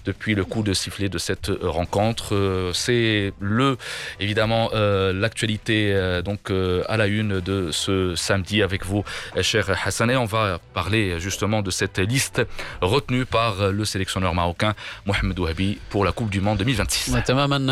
depuis le coup de sifflet de cette rencontre. C'est évidemment l'actualité donc à la une de ce samedi avec vous, cher Hassan. Et on va parler justement de cette liste retenue par le sélectionneur marocain Mohamed Ouahabi pour la Coupe du Monde 2026.